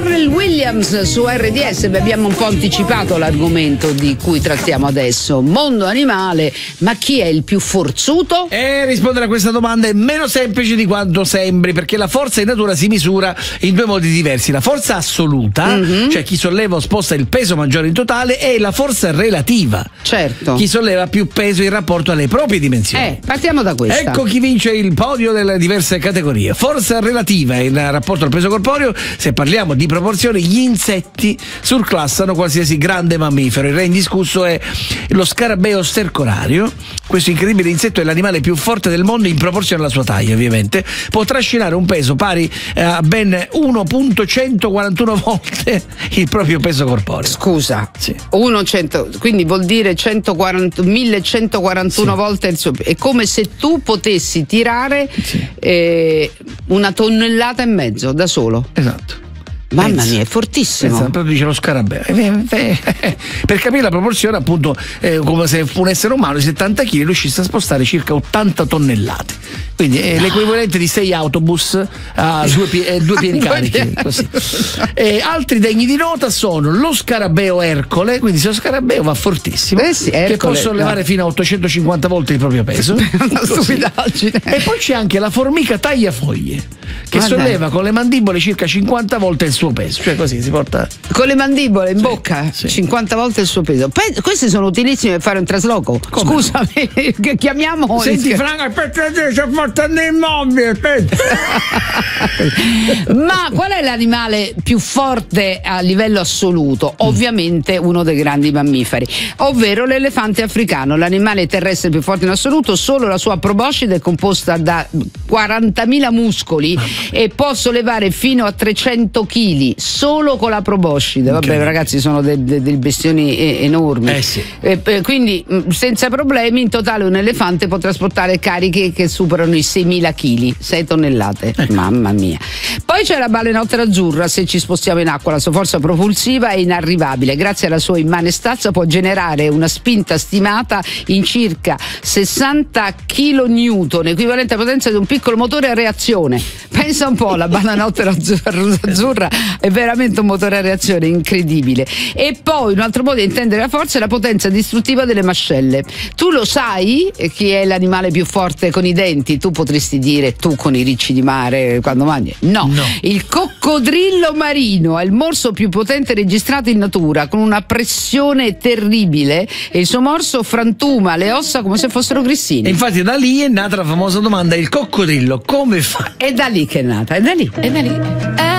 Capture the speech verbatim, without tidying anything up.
Pharrell Williams su R D S. Vi abbiamo un po' anticipato l'argomento di cui trattiamo adesso, mondo animale, ma chi è il più forzuto? E rispondere a questa domanda è meno semplice di quanto sembri, perché la forza in natura si misura in due modi diversi: la forza assoluta, mm-hmm. cioè chi solleva o sposta il peso maggiore in totale, e la forza relativa, certo, chi solleva più peso in rapporto alle proprie dimensioni. Eh, partiamo da questa. Ecco chi vince il podio delle diverse categorie. Forza relativa in rapporto al peso corporeo: se parliamo di proporzioni, gli insetti surclassano qualsiasi grande mammifero. Il re indiscusso è lo scarabeo stercorario. Questo incredibile insetto è l'animale più forte del mondo in proporzione alla sua taglia, ovviamente. Può trascinare un peso pari a ben uno virgola centoquarantuno volte il proprio peso corporeo. Scusa, sì. uno cento, quindi vuol dire centoquaranta, millecentoquarantuno sì. volte il suo peso. È come se tu potessi tirare sì. eh, una tonnellata e mezzo da solo. Esatto. Mamma Pensa, mia, è fortissimo. Pensa, proprio dice lo scarabeo. Per capire la proporzione, appunto, eh, come se un essere umano di settanta chili riuscisse a spostare circa ottanta tonnellate. Quindi è l'equivalente di sei autobus a due, pie- eh, due pieni carichi. Così. E altri degni di nota sono lo scarabeo Ercole, quindi se lo scarabeo va fortissimo, eh sì, che può sollevare no. fino a ottocentocinquanta volte il proprio peso. Una stupidaggine. E poi c'è anche la formica tagliafoglie, che ah, solleva dai. con le mandibole circa cinquanta volte il suo peso, cioè così si porta con le mandibole in sì, bocca sì. cinquanta volte il suo peso. Pe- questi sono utilissimi per fare un trasloco. Come? Scusami, che chiamiamo. Senti Franco, aspetta, sto portando il mobile, aspetta. Ma qual è l'animale più forte a livello assoluto? Ovviamente uno dei grandi mammiferi, ovvero l'elefante africano, l'animale terrestre più forte in assoluto. Solo la sua proboscide è composta da quarantamila muscoli e può sollevare fino a trecento chili solo con la proboscide. Vabbè, okay. Ragazzi, sono dei de, de bestioni eh, enormi. Eh sì. eh, eh, quindi mh, senza problemi, in totale un elefante può trasportare cariche che superano i seimila chili, sei tonnellate. Ecco. Mamma mia. Poi c'è la balenottera azzurra. Se ci spostiamo in acqua, la sua forza propulsiva è inarrivabile. Grazie alla sua immane stazza può generare una spinta stimata in circa sessanta kilonewton, equivalente alla potenza di un piccolo motore a reazione. Pensa un po', la balenottera azzurra è veramente un motore a reazione incredibile. E poi un altro modo di intendere la forza è la potenza distruttiva delle mascelle. Tu lo sai chi è l'animale più forte con i denti? Tu potresti dire tu con i ricci di mare quando mangi. No, no. Il coccodrillo marino è il morso più potente registrato in natura, con una pressione terribile, e il suo morso frantuma le ossa come se fossero grissini. E infatti da lì è nata la famosa domanda: il coccodrillo come fa? È da lì che è nata, è da lì, è da lì.